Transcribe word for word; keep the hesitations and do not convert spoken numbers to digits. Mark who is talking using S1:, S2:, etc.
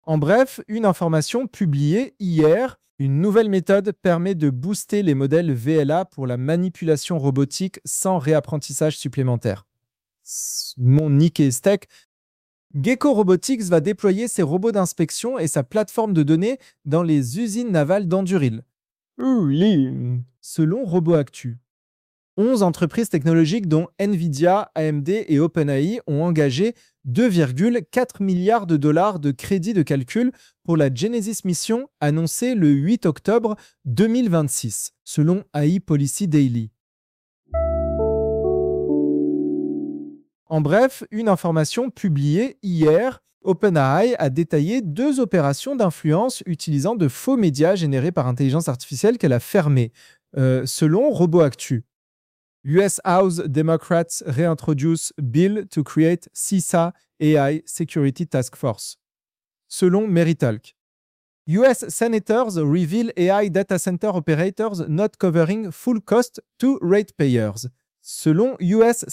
S1: En bref, une information publiée hier, une nouvelle méthode permet de booster les modèles V L A pour la manipulation robotique sans réapprentissage supplémentaire. Mon Nick Steak. Gecko Robotics va déployer ses robots d'inspection et sa plateforme de données dans les usines navales d'Anduril. Selon RoboActu. onze entreprises technologiques dont Nvidia, A M D et OpenAI ont engagé deux virgule quatre milliards de dollars de crédits de calcul pour la Genesis Mission annoncée le huit octobre deux mille vingt-six, selon A I Policy Daily. En bref, une information publiée hier, OpenAI a détaillé deux opérations d'influence utilisant de faux médias générés par intelligence artificielle qu'elle a fermées, euh, selon RoboActu. U S House Democrats réintroduce bill to create C I S A A I Security Task Force. Selon Meritalk. U S Senators reveal A I data center operators not covering full cost to ratepayers. Selon U S